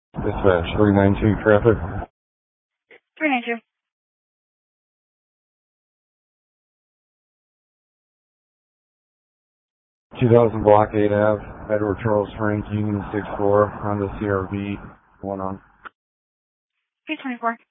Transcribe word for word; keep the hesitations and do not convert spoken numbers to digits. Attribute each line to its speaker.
Speaker 1: Dispatch three nine two traffic.
Speaker 2: three nine two.
Speaker 1: two thousand Block eight Ave, Edward Charles Frank, Union six four, Honda C R V, one on.
Speaker 2: three twenty-four.